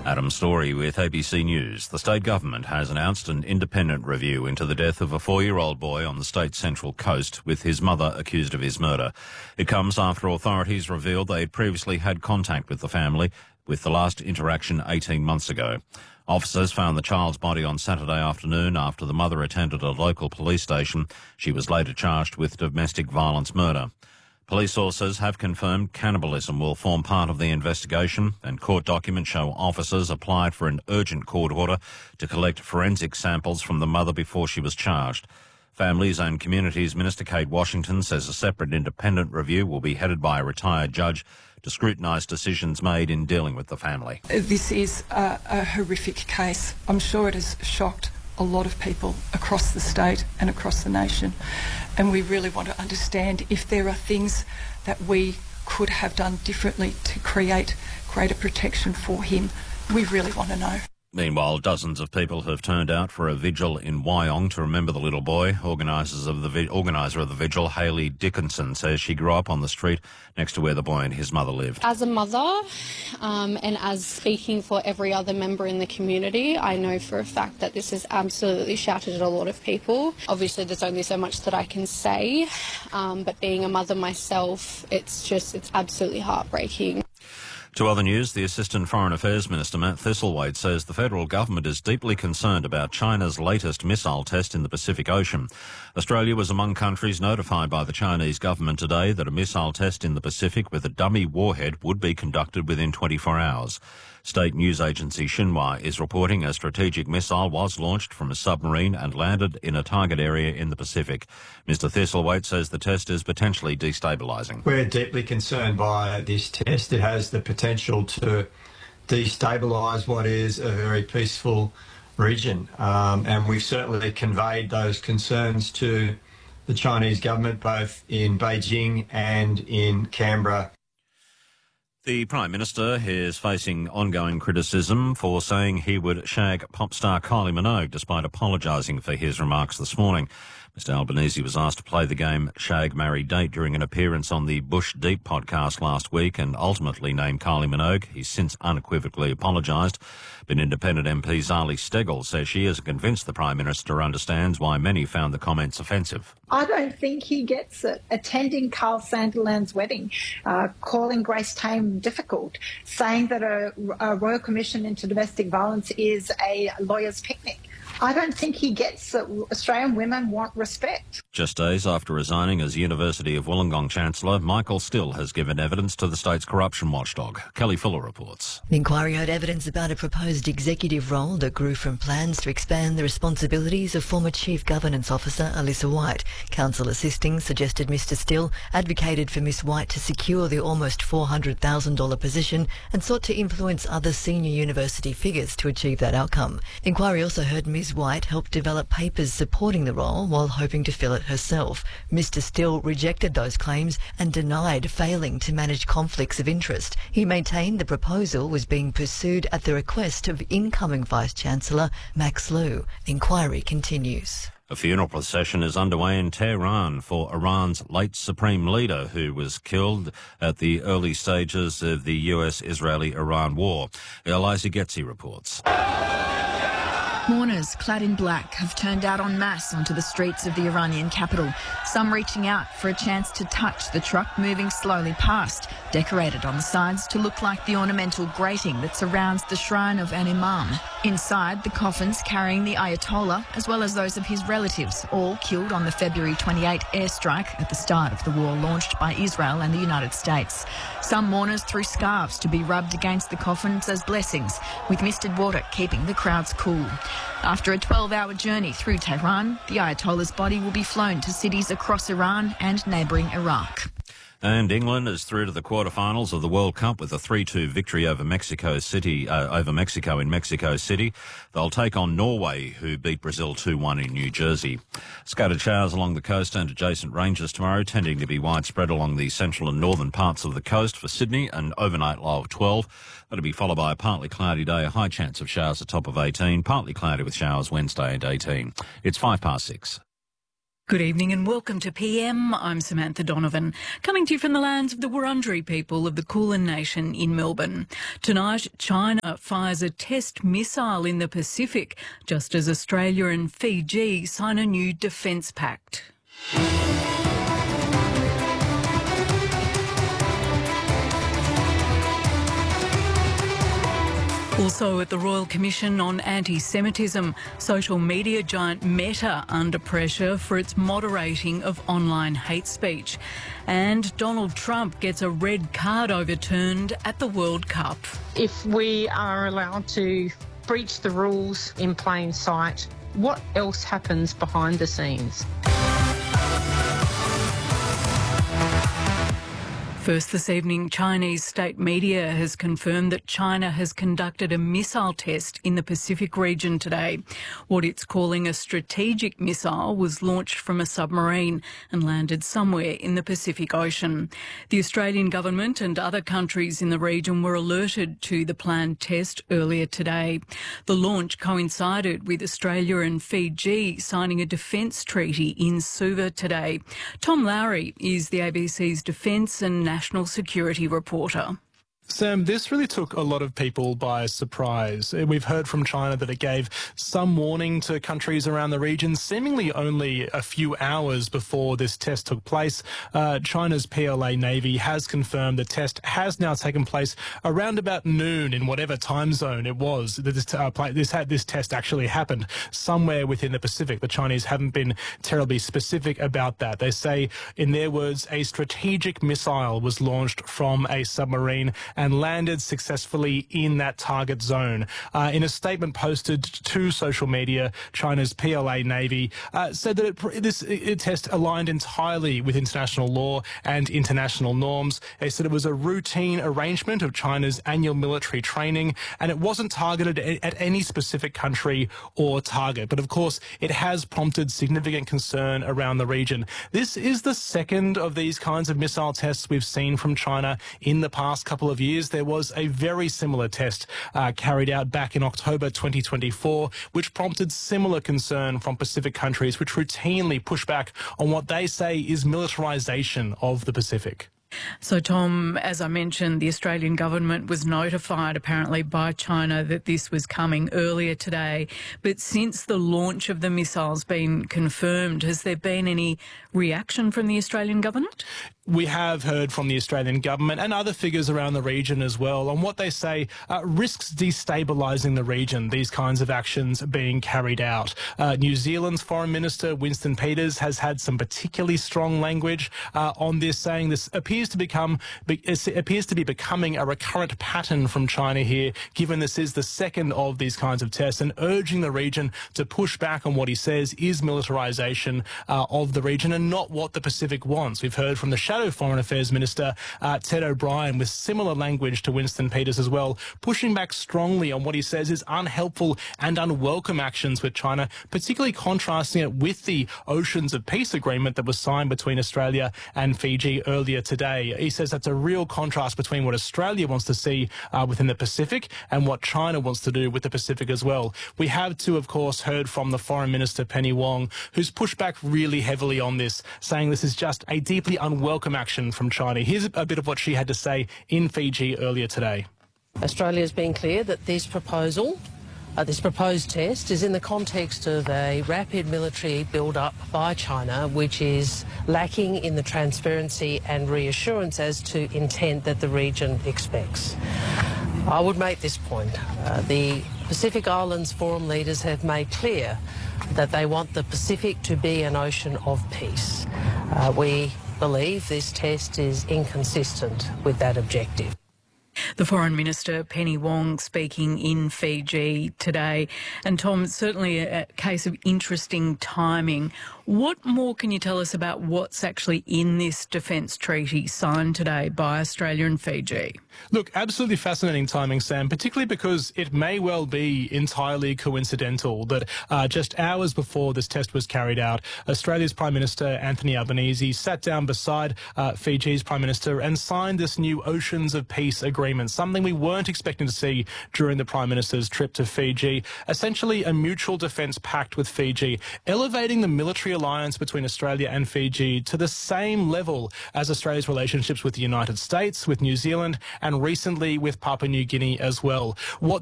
Adam Story with ABC News. The state government has announced an independent review into the death of a 4-year-old boy on the state's central coast, with his mother accused of his murder. It comes after authorities revealed they had previously had contact with the family, with the last interaction 18 months ago. Officers found the child's body on Saturday afternoon after the mother attended a local police station. She was later charged with domestic violence murder. Police sources have confirmed cannibalism will form part of the investigation, and court documents show officers applied for an urgent court order to collect forensic samples from the mother before she was charged. Families and Communities Minister Kate Washington says a separate independent review will be headed by a retired judge to scrutinise decisions made in dealing with the family. This is a horrific case. I'm sure it has shocked a lot of people across the state and across the nation, and we really want to understand if there are things that we could have done differently to create greater protection for him. We really want to know. Meanwhile, dozens of people have turned out for a vigil in Wyong to remember the little boy. Organiser of the vigil, Hayley Dickinson, says she grew up on the street next to where the boy and his mother lived. As a mother, and as speaking for every other member in the community, I know for a fact that this has absolutely shattered a lot of people. Obviously, there's only so much that I can say, but being a mother myself, it's absolutely heartbreaking. To other news, the Assistant Foreign Affairs Minister, Matt Thistlethwaite, says the federal government is deeply concerned about China's latest missile test in the Pacific Ocean. Australia was among countries notified by the Chinese government today that a missile test in the Pacific with a dummy warhead would be conducted within 24 hours. State news agency Xinhua is reporting a strategic missile was launched from a submarine and landed in a target area in the Pacific. Mr Thistlethwaite says the test is potentially destabilising. We're deeply concerned by this test. It has the potential to destabilise what is a very peaceful region. And we've certainly conveyed those concerns to the Chinese government, both in Beijing and in Canberra. The Prime Minister is facing ongoing criticism for saying he would shag pop star Kylie Minogue, despite apologising for his remarks this morning. Mr Albanese was asked to play the game Shag, Marry, Date during an appearance on the Bush Deep podcast last week and ultimately named Kylie Minogue. He's since unequivocally apologised. But independent MP Zali Steggall says she isn't convinced the Prime Minister understands why many found the comments offensive. I don't think he gets it. Attending Carl Sanderland's wedding, calling Grace Tame difficult, saying that a Royal Commission into domestic violence is a lawyer's picnic. I don't think he gets that Australian women want respect. Just days after resigning as University of Wollongong Chancellor, Michael Still has given evidence to the state's corruption watchdog. Kelly Fuller reports. The inquiry heard evidence about a proposed executive role that grew from plans to expand the responsibilities of former Chief Governance Officer Alyssa White. Counsel assisting suggested Mr Still advocated for Miss White to secure the almost $400,000 position and sought to influence other senior university figures to achieve that outcome. The inquiry also heard Ms White helped develop papers supporting the role while hoping to fill it herself. Mr Still rejected those claims and denied failing to manage conflicts of interest. He maintained the proposal was being pursued at the request of incoming Vice-Chancellor Max Liu. The inquiry continues. A funeral procession is underway in Tehran for Iran's late Supreme Leader, who was killed at the early stages of the US-Israeli-Iran war. Eliza Getzi reports. Mourners clad in black have turned out en masse onto the streets of the Iranian capital, some reaching out for a chance to touch the truck moving slowly past, decorated on the sides to look like the ornamental grating that surrounds the shrine of an imam. Inside, the coffins carrying the Ayatollah, as well as those of his relatives, all killed on the February 28 airstrike at the start of the war launched by Israel and the United States. Some mourners threw scarves to be rubbed against the coffins as blessings, with misted water keeping the crowds cool. After a 12-hour journey through Tehran, the Ayatollah's body will be flown to cities across Iran and neighbouring Iraq. And England is through to the quarterfinals of the World Cup with a 3-2 victory over Mexico in Mexico City. They'll take on Norway, who beat Brazil 2-1 in New Jersey. Scattered showers along the coast and adjacent ranges tomorrow, tending to be widespread along the central and northern parts of the coast. For Sydney, an overnight low of 12. That'll be followed by a partly cloudy day, a high chance of showers, a top of 18. Partly cloudy with showers Wednesday at 18. It's 6:05. Good evening and welcome to PM. I'm Samantha Donovan, coming to you from the lands of the Wurundjeri people of the Kulin Nation in Melbourne. Tonight, China fires a test missile in the Pacific, just as Australia and Fiji sign a new defence pact. Also at the Royal Commission on Anti-Semitism, social media giant Meta under pressure for its moderating of online hate speech. And Donald Trump gets a red card overturned at the World Cup. If we are allowed to breach the rules in plain sight, what else happens behind the scenes? First this evening, Chinese state media has confirmed that China has conducted a missile test in the Pacific region today. What it's calling a strategic missile was launched from a submarine and landed somewhere in the Pacific Ocean. The Australian government and other countries in the region were alerted to the planned test earlier today. The launch coincided with Australia and Fiji signing a defence treaty in Suva today. Tom Lowry is the ABC's Defence and National Security reporter. Sam, this really took a lot of people by surprise. We've heard from China that it gave some warning to countries around the region, seemingly only a few hours before this test took place. China's PLA Navy has confirmed the test has now taken place around about noon in whatever time zone it was that this test actually happened, somewhere within the Pacific. The Chinese haven't been terribly specific about that. They say, in their words, a strategic missile was launched from a submarine and landed successfully in that target zone. In a statement posted to social media, China's PLA Navy said that this test aligned entirely with international law and international norms. They said it was a routine arrangement of China's annual military training, and it wasn't targeted at any specific country or target. But of course, it has prompted significant concern around the region. This is the second of these kinds of missile tests we've seen from China in the past couple of years. There was a very similar test carried out back in October 2024, which prompted similar concern from Pacific countries, which routinely push back on what they say is militarization of the Pacific. So, Tom, as I mentioned, the Australian government was notified apparently by China that this was coming earlier today. But since the launch of the missile's been confirmed, has there been any reaction from the Australian government? We have heard from the Australian government and other figures around the region as well on what they say risks destabilising the region, these kinds of actions being carried out. New Zealand's Foreign Minister Winston Peters has had some particularly strong language on this, saying this appears to be becoming a recurrent pattern from China here, given this is the second of these kinds of tests, and urging the region to push back on what he says is militarisation of the region and not what the Pacific wants. We've heard from the Shadow Foreign Affairs Minister Ted O'Brien with similar language to Winston Peters as well, pushing back strongly on what he says is unhelpful and unwelcome actions with China, particularly contrasting it with the Oceans of Peace agreement that was signed between Australia and Fiji earlier today. He says that's a real contrast between what Australia wants to see within the Pacific and what China wants to do with the Pacific as well. We have too, of course, heard from the Foreign Minister Penny Wong, who's pushed back really heavily on this, saying this is just a deeply unwelcome action from China. Here's a bit of what she had to say in Fiji earlier today. Australia's been clear that this proposed test is in the context of a rapid military build-up by China, which is lacking in the transparency and reassurance as to intent that the region expects. I would make this point. The Pacific Islands Forum leaders have made clear that they want the Pacific to be an ocean of peace. We believe this test is inconsistent with that objective. The Foreign Minister, Penny Wong, speaking in Fiji today. And Tom, it's certainly a case of interesting timing. What more can you tell us about what's actually in this defence treaty signed today by Australia and Fiji? Look, absolutely fascinating timing, Sam, particularly because it may well be entirely coincidental that just hours before this test was carried out, Australia's Prime Minister Anthony Albanese sat down beside Fiji's Prime Minister and signed this new Oceans of Peace agreement, something we weren't expecting to see during the Prime Minister's trip to Fiji, essentially a mutual defence pact with Fiji, elevating the military alliance between Australia and Fiji to the same level as Australia's relationships with the United States, with New Zealand, and recently with Papua New Guinea as well. What